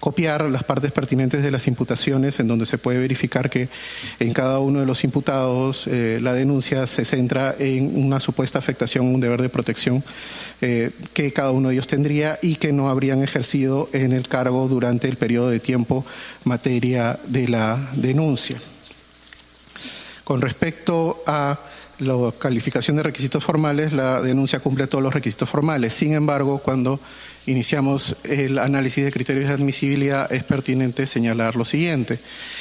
copiar las partes pertinentes de las imputaciones, en donde se puede verificar que en cada uno de los imputados la denuncia se centra en una supuesta afectación, un deber de protección que cada uno de ellos tendría y que no habrían ejercido en el cargo durante el periodo de tiempo materia de la denuncia. Con respecto a la calificación de requisitos formales, la denuncia cumple todos los requisitos formales. Sin embargo, cuando iniciamos el análisis de criterios de admisibilidad, es pertinente señalar lo siguiente.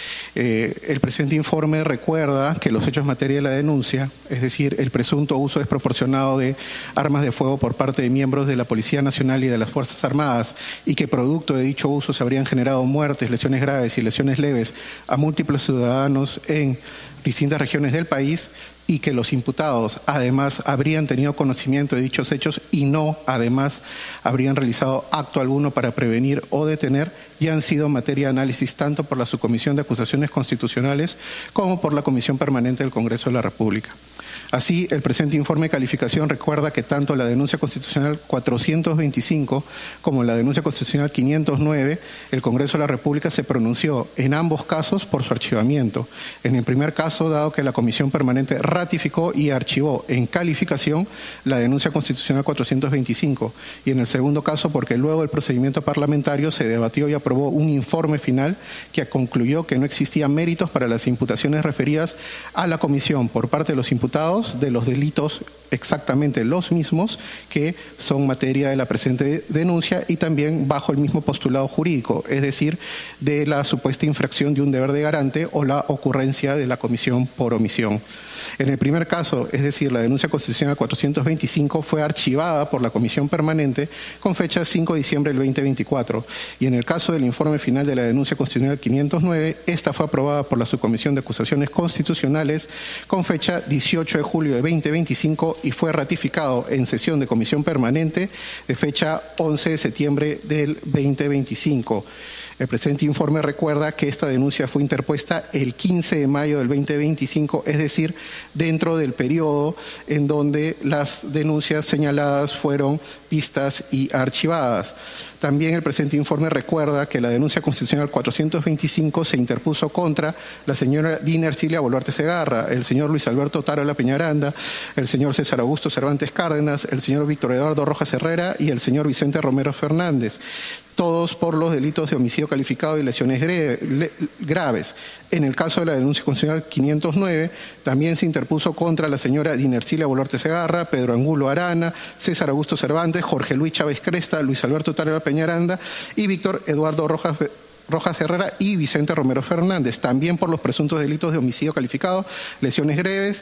El presente informe recuerda que los hechos materia de la denuncia, es decir, el presunto uso desproporcionado de armas de fuego por parte de miembros de la Policía Nacional y de las Fuerzas Armadas, y que producto de dicho uso se habrían generado muertes, lesiones graves y lesiones leves a múltiples ciudadanos en distintas regiones del país, y que los imputados además habrían tenido conocimiento de dichos hechos y no, además, habrían realizado acto alguno para prevenir o detener, ya han sido materia de análisis tanto por la Subcomisión de Acusaciones Constitucionales como por la Comisión Permanente del Congreso de la República. Así, el presente informe de calificación recuerda que tanto la denuncia constitucional 425 como la denuncia constitucional 509, el Congreso de la República se pronunció en ambos casos por su archivamiento. En el primer caso, dado que la Comisión Permanente ratificó y archivó en calificación la denuncia constitucional 425, y en el segundo caso porque luego del procedimiento parlamentario se debatió y aprobó un informe final que concluyó que no existían méritos para las imputaciones referidas a la Comisión por parte de los imputados de los delitos exactamente los mismos que son materia de la presente denuncia y también bajo el mismo postulado jurídico, es decir, de la supuesta infracción de un deber de garante o la ocurrencia de la comisión por omisión. En el primer caso, es decir, la denuncia constitucional 425 fue archivada por la Comisión Permanente con fecha 5 de diciembre del 2024 y en el caso del informe final de la denuncia constitucional 509, esta fue aprobada por la Subcomisión de Acusaciones Constitucionales con fecha 18 de julio de 2025 y fue ratificado en sesión de Comisión Permanente de fecha 11 de septiembre del 2025. El presente informe recuerda que esta denuncia fue interpuesta el 15 de mayo del 2025, es decir, dentro del periodo en donde las denuncias señaladas fueron vistas y archivadas. También el presente informe recuerda que la denuncia constitucional 425 se interpuso contra la señora Dina Ercilia Boluarte Segarra, el señor Luis Alberto Tarola Peñaranda, el señor César Augusto Cervantes Cárdenas, el señor Víctor Eduardo Rojas Herrera y el señor Vicente Romero Fernández, todos por los delitos de homicidio calificado y lesiones graves. En el caso de la denuncia constitucional 509, también se interpuso contra la señora Dina Ercilia Boluarte Segarra, Pedro Angulo Arana, César Augusto Cervantes, Jorge Luis Chávez Cresta, Luis Alberto Tarola Peñaranda y Víctor Eduardo Rojas Herrera y Vicente Romero Fernández, también por los presuntos delitos de homicidio calificado, lesiones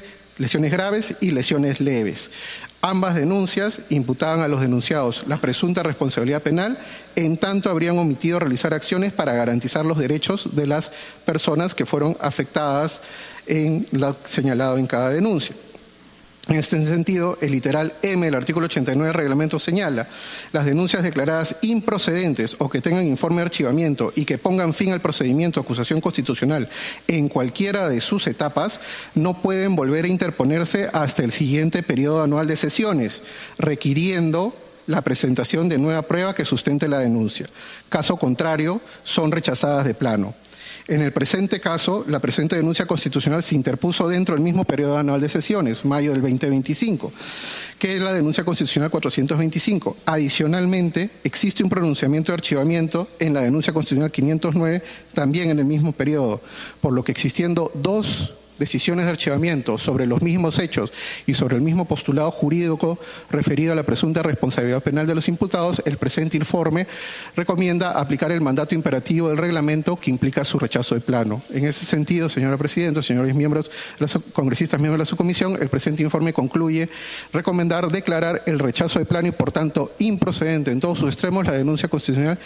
graves y lesiones leves. Ambas denuncias imputaban a los denunciados la presunta responsabilidad penal, en tanto habrían omitido realizar acciones para garantizar los derechos de las personas que fueron afectadas en lo señalado en cada denuncia. En este sentido, el literal M del artículo 89 del reglamento señala: las denuncias declaradas improcedentes o que tengan informe de archivamiento y que pongan fin al procedimiento de acusación constitucional en cualquiera de sus etapas no pueden volver a interponerse hasta el siguiente periodo anual de sesiones, requiriendo la presentación de nueva prueba que sustente la denuncia. Caso contrario, son rechazadas de plano. En el presente caso, la presente denuncia constitucional se interpuso dentro del mismo periodo anual de sesiones, mayo del 2025, que es la denuncia constitucional 425. Adicionalmente, existe un pronunciamiento de archivamiento en la denuncia constitucional 509, también en el mismo periodo, por lo que existiendo dos decisiones de archivamiento sobre los mismos hechos y sobre el mismo postulado jurídico referido a la presunta responsabilidad penal de los imputados, el presente informe recomienda aplicar el mandato imperativo del reglamento que implica su rechazo de plano. En ese sentido, señora Presidenta, señores miembros, los congresistas miembros de la subcomisión, el presente informe concluye recomendar declarar el rechazo de plano y, por tanto, improcedente en todos sus extremos la denuncia constitucional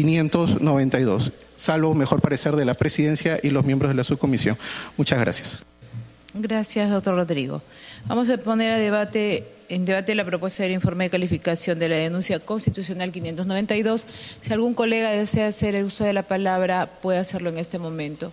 592. Salvo mejor parecer de la Presidencia y los miembros de la subcomisión. Muchas gracias. Gracias, doctor Rodrigo. Vamos a poner en debate la propuesta del informe de calificación de la denuncia constitucional 592. Si algún colega desea hacer el uso de la palabra, puede hacerlo en este momento.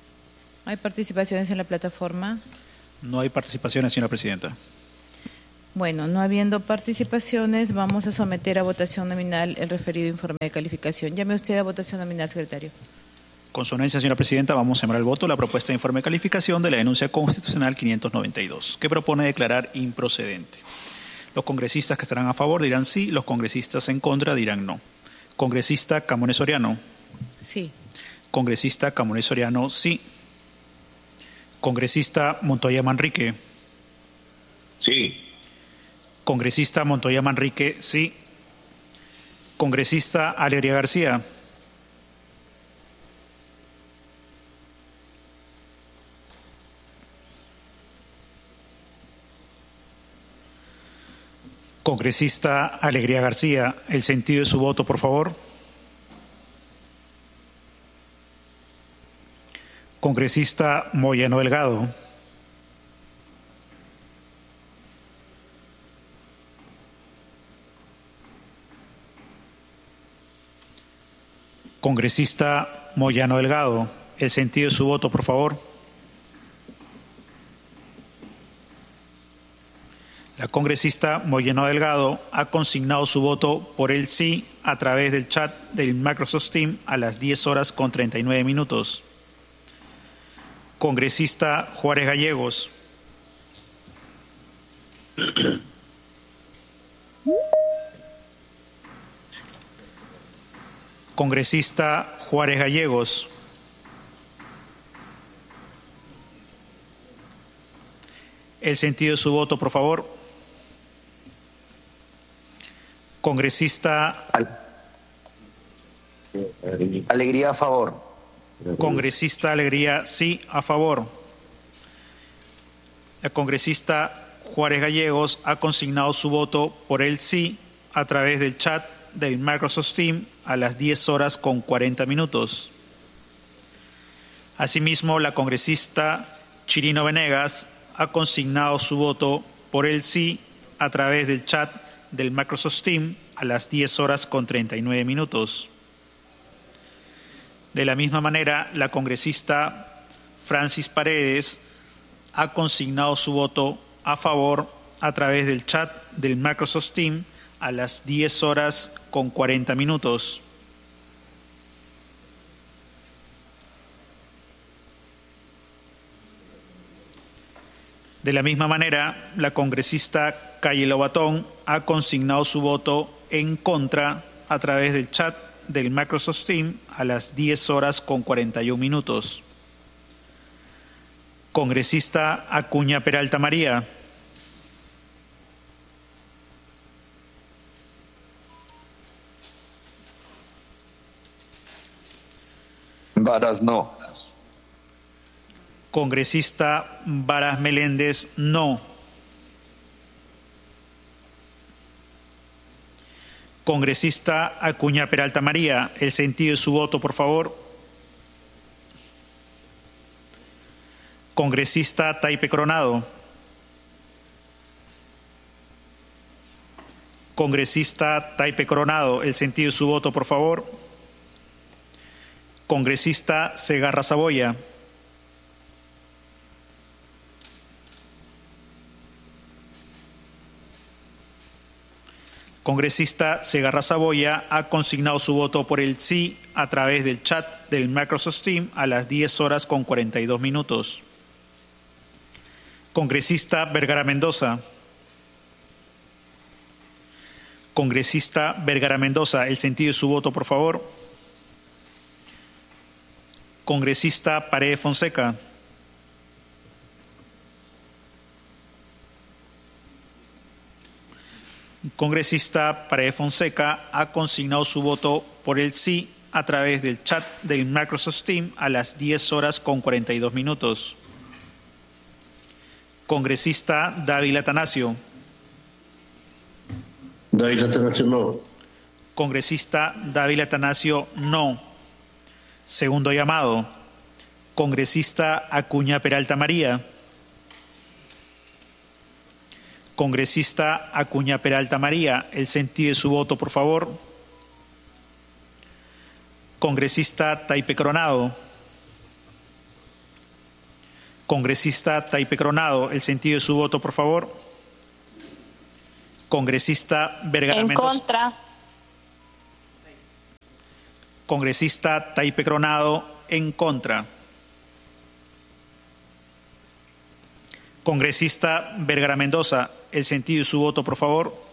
¿Hay participaciones en la plataforma? No hay participaciones, señora Presidenta. Bueno, no habiendo participaciones, vamos a someter a votación nominal el referido informe de calificación. Llame usted a votación nominal, secretario. Consonancia, señora presidenta, vamos a llamar al voto la propuesta de informe de calificación de la denuncia constitucional 592, que propone declarar improcedente. Los congresistas que estarán a favor dirán sí, los congresistas en contra dirán no. Congresista Camones Soriano. Sí. Congresista Camones Soriano, sí. Congresista Montoya Manrique. Sí. Congresista Montoya Manrique, sí. Congresista Alegría García. Congresista Alegría García, el sentido de su voto, por favor. Congresista Moyano Delgado. Congresista Moyano Delgado, el sentido de su voto, por favor. La congresista Moyano Delgado ha consignado su voto por el sí a través del chat del Microsoft Teams a las 10:39. Congresista Juárez Gallegos. Congresista Juárez Gallegos. El sentido de su voto, por favor. Congresista Alegría a favor. Congresista Alegría, sí, a favor. La congresista Juárez Gallegos ha consignado su voto por el sí a través del chat del Microsoft Teams a las 10:40. Asimismo, la congresista Chirino Venegas ha consignado su voto por el sí a través del chat del Microsoft Teams a las 10:39. De la misma manera, la congresista Francis Paredes ha consignado su voto a favor a través del chat del Microsoft Teams a las 10:40. De la misma manera, la congresista Calle Lobatón ha consignado su voto en contra a través del chat del Microsoft Teams a las 10:41. Congresista Acuña Peralta María. Varas no. Congresista Varas Meléndez, no. Congresista Acuña Peralta María, el sentido de su voto, por favor. Congresista Taipe Coronado. Congresista Taipe Coronado, el sentido de su voto, por favor. Congresista Segarra Saboya. Congresista Segarra Saboya ha consignado su voto por el sí a través del chat del Microsoft Teams a las 10:42. Congresista Vergara Mendoza. Congresista Vergara Mendoza, el sentido de su voto, por favor. Congresista Paredes Fonseca. Congresista Paredes Fonseca ha consignado su voto por el sí a través del chat del Microsoft Teams a las 10:42. Congresista Dávila Atanasio. Dávila Atanasio no. Congresista Dávila Atanasio, no. Segundo llamado. Congresista Acuña Peralta María. Congresista Acuña Peralta María, el sentido de su voto, por favor. Congresista Taipe Coronado. Congresista Taipe Coronado, el sentido de su voto, por favor. Congresista Vergara En Mendoza. contra. Congresista Taipe Coronado, en contra. Congresista Vergara Mendoza, el sentido de su voto, por favor.